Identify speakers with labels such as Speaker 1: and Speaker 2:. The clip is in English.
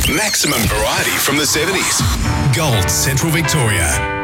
Speaker 1: Maximum variety from the 70s. Gold Central Victoria.